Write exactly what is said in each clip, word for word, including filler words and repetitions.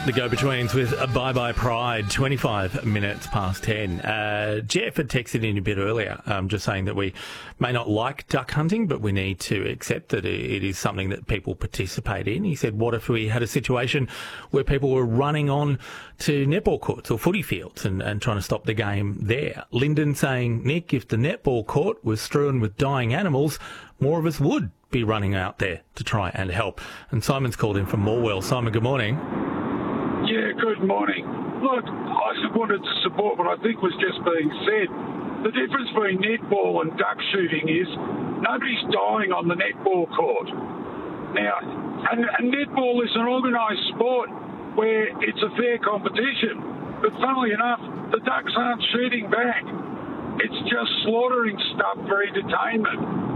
The Go-Betweens with a Bye Bye Pride, twenty-five minutes past ten. Uh, Jeff had texted in a bit earlier, um, just saying that we may not like duck hunting, but we need to accept that it is something that people participate in. He said, what if we had a situation where people were running on to netball courts or footy fields and, and trying to stop the game there? Lyndon saying, Nick, if the netball court was strewn with dying animals, more of us would be running out there to try and help. And Simon's called in from Morwell. Simon, good morning. Yeah, good morning. Look, I just wanted to support what I think was just being said. The difference between netball and duck shooting is nobody's dying on the netball court. Now, and, and netball is an organised sport where it's a fair competition. But funnily enough, the ducks aren't shooting back. It's just slaughtering stuff for entertainment.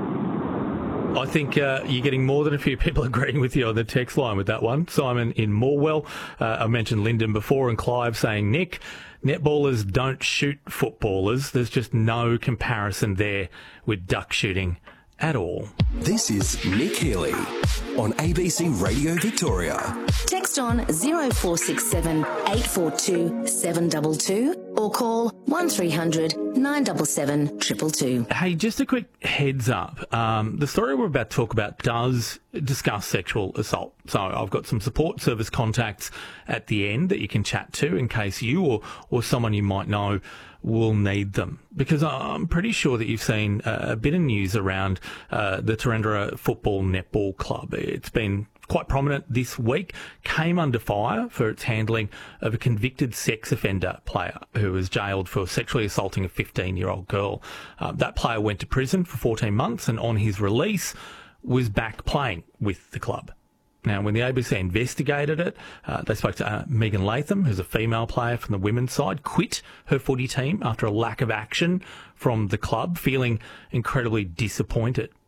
I think uh, you're getting more than a few people agreeing with you on the text line with that one. Simon in Morwell, uh, I mentioned Lyndon before, and Clive saying, Nick, netballers don't shoot footballers. There's just no comparison there with duck shooting at all. This is Nick Healy on A B C Radio Victoria. Text on zero four six seven, eight four two, seven two two or call one three hundred, nine seven seven, two two two. Hey, just a quick heads up. Um, the story we're about to talk about does discuss sexual assault. So I've got some support service contacts at the end that you can chat to in case you or, or someone you might know will need them. Because I'm pretty sure that you've seen a bit of news around uh, the Tarendra Football Netball Club. It's been quite prominent this week, came under fire for its handling of a convicted sex offender player who was jailed for sexually assaulting a fifteen-year-old girl. Uh, that player went to prison for fourteen months and on his release was back playing with the club. Now, when the A B C investigated it, uh, they spoke to uh, Megan Latham, who's a female player from the women's side, quit her footy team after a lack of action from the club, feeling incredibly disappointed